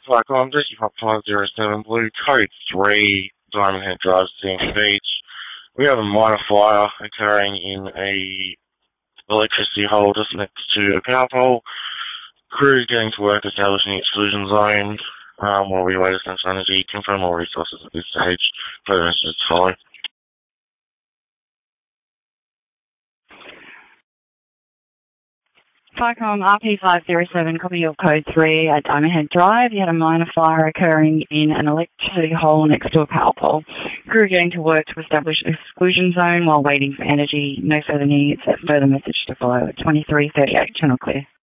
Cyclone, District 507, Blue, Code 3, Diamond Head Drive, Sandy Beach. We have a minor fire occurring in a electricity hole just next to a power pole. Crew getting to work establishing the exclusion zone while we wait Essential Energy. Confirm all resources at this stage. Further messages to follow. Cyclone RP507, copy your code 3 at Diamond Head Drive. You had a minor fire occurring in an electricity hole next to a power pole. Crew getting to work to establish exclusion zone while waiting for energy. No further needs. Further message to follow at 2338, channel clear.